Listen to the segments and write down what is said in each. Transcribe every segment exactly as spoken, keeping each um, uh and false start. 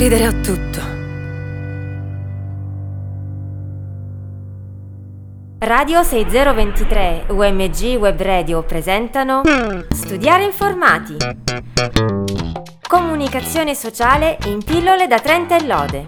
Sorridere a tutto. Radio sei zero due tre U M G Web Radio presentano Studiare Informati. Comunicazione sociale in pillole da Trenta e lode.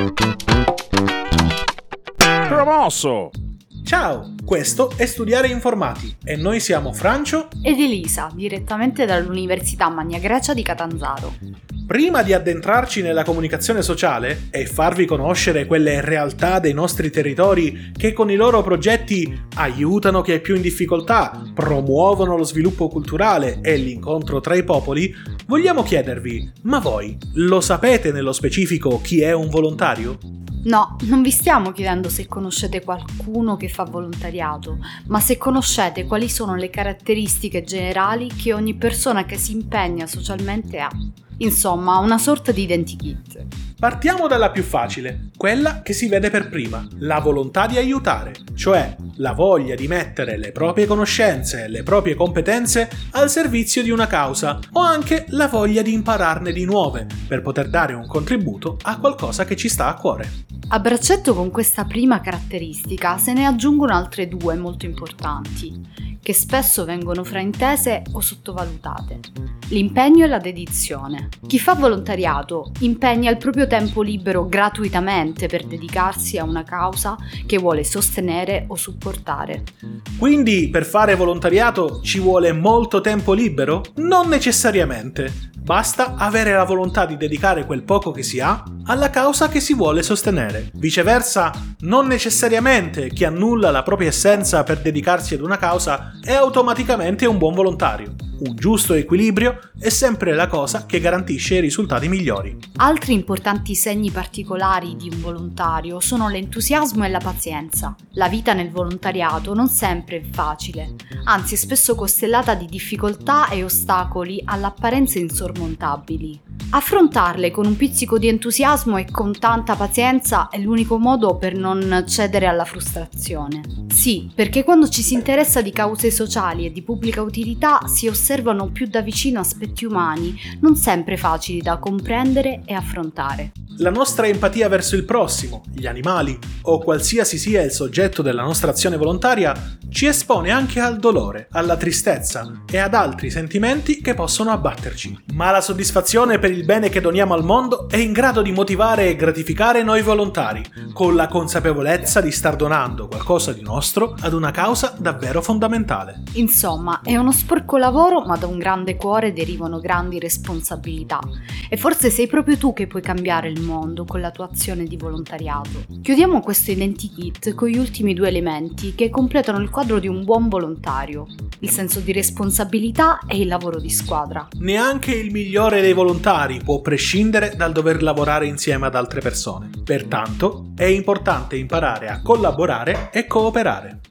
Promosso! Ciao, questo è Studiare Informati e noi siamo Francio ed Elisa, direttamente dall'Università Magna Grecia di Catanzaro. Prima di addentrarci nella comunicazione sociale e farvi conoscere quelle realtà dei nostri territori che con i loro progetti aiutano chi è più in difficoltà, promuovono lo sviluppo culturale e l'incontro tra i popoli, vogliamo chiedervi, ma voi lo sapete nello specifico chi è un volontario? No, non vi stiamo chiedendo se conoscete qualcuno che fa volontariato, ma se conoscete quali sono le caratteristiche generali che ogni persona che si impegna socialmente ha. Insomma, una sorta di identikit. Partiamo dalla più facile, quella che si vede per prima, la volontà di aiutare, cioè la voglia di mettere le proprie conoscenze e le proprie competenze al servizio di una causa, o anche la voglia di impararne di nuove, per poter dare un contributo a qualcosa che ci sta a cuore. A braccetto con questa prima caratteristica se ne aggiungono altre due molto importanti, che spesso vengono fraintese o sottovalutate: l'impegno e la dedizione. Chi fa volontariato impegna il proprio tempo libero gratuitamente per dedicarsi a una causa che vuole sostenere o supportare. Quindi per fare volontariato ci vuole molto tempo libero? Non necessariamente. Basta avere la volontà di dedicare quel poco che si ha alla causa che si vuole sostenere. Viceversa, non necessariamente chi annulla la propria essenza per dedicarsi ad una causa è automaticamente un buon volontario. Un giusto equilibrio è sempre la cosa che garantisce i risultati migliori. Altri importanti segni particolari di un volontario sono l'entusiasmo e la pazienza. La vita nel volontariato non sempre è facile, anzi è spesso costellata di difficoltà e ostacoli all'apparenza insormontabili. Affrontarle con un pizzico di entusiasmo e con tanta pazienza è l'unico modo per non cedere alla frustrazione. Sì, perché quando ci si interessa di cause sociali e di pubblica utilità si osservano più da vicino aspetti umani non sempre facili da comprendere e affrontare. La nostra empatia verso il prossimo, gli animali o qualsiasi sia il soggetto della nostra azione volontaria ci espone anche al dolore, alla tristezza e ad altri sentimenti che possono abbatterci. Ma la soddisfazione per il bene che doniamo al mondo è in grado di motivare e gratificare noi volontari, con la consapevolezza di star donando qualcosa di nostro ad una causa davvero fondamentale. Insomma, è uno sporco lavoro, ma da un grande cuore derivano grandi responsabilità. E forse sei proprio tu che puoi cambiare il mondo con la tua azione di volontariato. Chiudiamo questo identikit con gli ultimi due elementi che completano il quadro di un buon volontario: il senso di responsabilità e il lavoro di squadra. Neanche il migliore dei volontari può prescindere dal dover lavorare insieme ad altre persone. Pertanto, è importante imparare a collaborare e cooperare.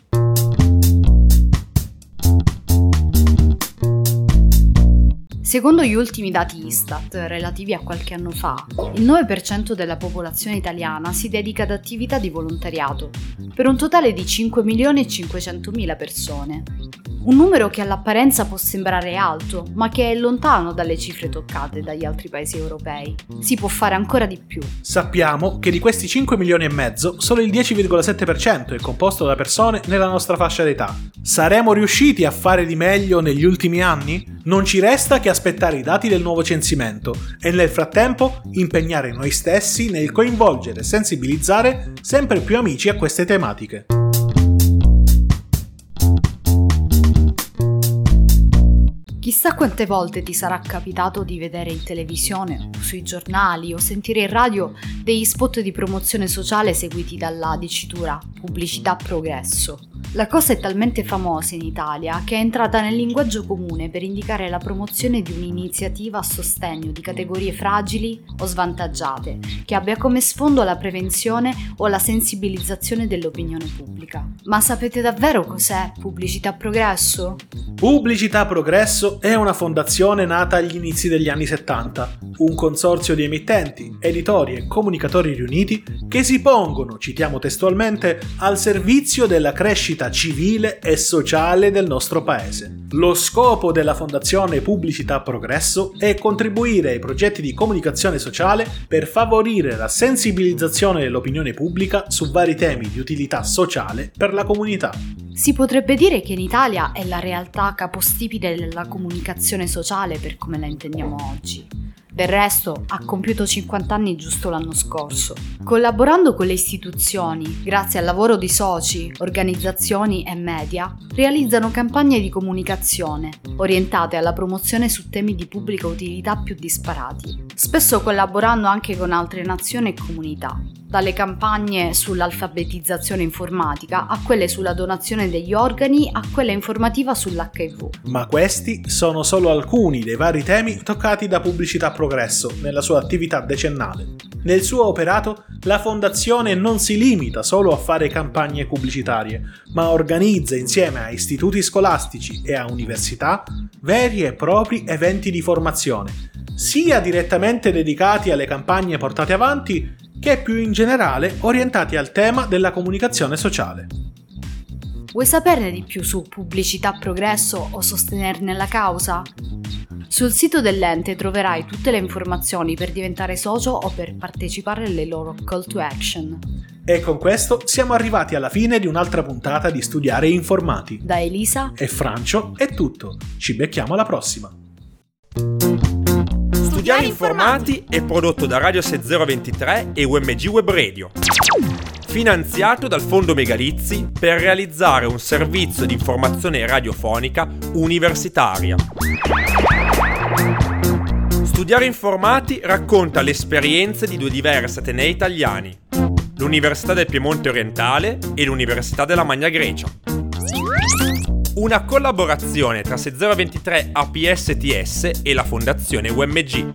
Secondo gli ultimi dati Istat, relativi a qualche anno fa, il nove per cento della popolazione italiana si dedica ad attività di volontariato, per un totale di cinque milioni e cinquecentomila persone. Un numero che all'apparenza può sembrare alto, ma che è lontano dalle cifre toccate dagli altri paesi europei. Si può fare ancora di più. Sappiamo che di questi cinque milioni e mezzo, solo il dieci virgola sette per cento è composto da persone nella nostra fascia d'età. Saremo riusciti a fare di meglio negli ultimi anni? Non ci resta che aspettare i dati del nuovo censimento e nel frattempo impegnare noi stessi nel coinvolgere e sensibilizzare sempre più amici a queste tematiche. Chissà quante volte ti sarà capitato di vedere in televisione, o sui giornali o sentire in radio degli spot di promozione sociale seguiti dalla dicitura pubblicità progresso. La cosa è talmente famosa in Italia che è entrata nel linguaggio comune per indicare la promozione di un'iniziativa a sostegno di categorie fragili o svantaggiate, che abbia come sfondo la prevenzione o la sensibilizzazione dell'opinione pubblica. Ma sapete davvero cos'è Pubblicità Progresso? Pubblicità Progresso è una fondazione nata agli inizi degli anni settanta, un consorzio di emittenti, editori e comunicatori riuniti che si pongono, citiamo testualmente, al servizio della crescita vita civile e sociale del nostro paese. Lo scopo della Fondazione Pubblicità Progresso è contribuire ai progetti di comunicazione sociale per favorire la sensibilizzazione dell'opinione pubblica su vari temi di utilità sociale per la comunità. Si potrebbe dire che in Italia è la realtà capostipite della comunicazione sociale per come la intendiamo oggi. Del resto, ha compiuto cinquanta anni giusto l'anno scorso. Collaborando con le istituzioni, grazie al lavoro di soci, organizzazioni e media, realizzano campagne di comunicazione orientate alla promozione su temi di pubblica utilità più disparati, spesso collaborando anche con altre nazioni e comunità, dalle campagne sull'alfabetizzazione informatica a quelle sulla donazione degli organi a quella informativa sull'H I V. Ma questi sono solo alcuni dei vari temi toccati da Pubblicità Progresso nella sua attività decennale. Nel suo operato, la Fondazione non si limita solo a fare campagne pubblicitarie, ma organizza insieme a istituti scolastici e a università veri e propri eventi di formazione, sia direttamente dedicati alle campagne portate avanti, che più in generale orientati al tema della comunicazione sociale. Vuoi saperne di più su Pubblicità Progresso o sostenerne la causa? Sul sito dell'ente troverai tutte le informazioni per diventare socio o per partecipare alle loro call to action. E con questo siamo arrivati alla fine di un'altra puntata di Studiare Informati. Da Elisa e Francio è tutto. Ci becchiamo alla prossima. Studiare Informati è prodotto da Radio sei zero ventitré e U M G Web Radio, finanziato dal Fondo Megalizzi per realizzare un servizio di informazione radiofonica universitaria. Studiare Informati racconta le esperienze di due diversi atenei italiani, l'Università del Piemonte Orientale e l'Università della Magna Grecia. Una collaborazione tra sei zero ventitré A P S T S e la Fondazione U M G.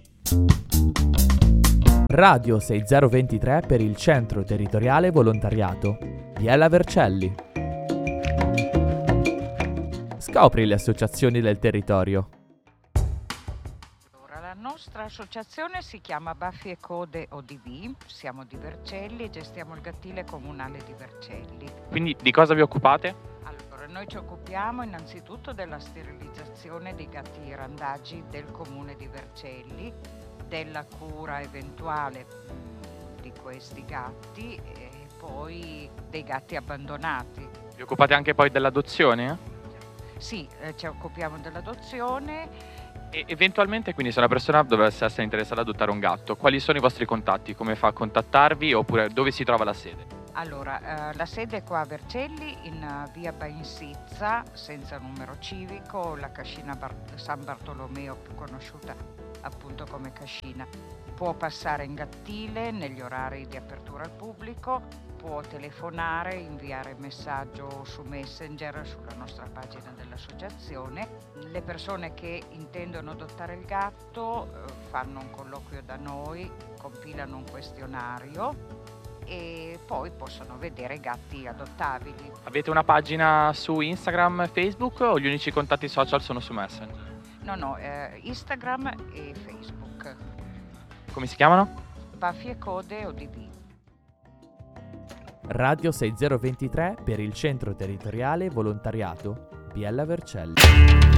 Radio sei zero ventitré per il Centro Territoriale Volontariato. Biella Vercelli. Scopri le associazioni del territorio. La nostra associazione si chiama Baffi e Code O D V, siamo di Vercelli e gestiamo il gattile comunale di Vercelli. Quindi di cosa vi occupate? Allora, noi ci occupiamo innanzitutto della sterilizzazione dei gatti randagi del comune di Vercelli, della cura eventuale mh, di questi gatti e poi dei gatti abbandonati. Vi occupate anche poi dell'adozione? Sì, eh, ci occupiamo dell'adozione. E eventualmente, quindi, se una persona dovesse essere interessata ad adottare un gatto, quali sono i vostri contatti? Come fa a contattarvi oppure dove si trova la sede? Allora, eh, la sede è qua a Vercelli, in uh, via Bainsizza, senza numero civico, la cascina Bar- San Bartolomeo, più conosciuta appunto come cascina. Può passare in gattile negli orari di apertura al pubblico, può telefonare, inviare messaggio su Messenger sulla nostra pagina dell'associazione. Le persone che intendono adottare il gatto eh, fanno un colloquio da noi, compilano un questionario e poi possono vedere i gatti adottabili. Avete una pagina su Instagram e Facebook o gli unici contatti social sono su Messenger? No, no, eh, Instagram e Facebook. Come si chiamano? Baffi e Code O D V. Radio sei zero ventitré per il Centro Territoriale Volontariato. Biella Vercelli.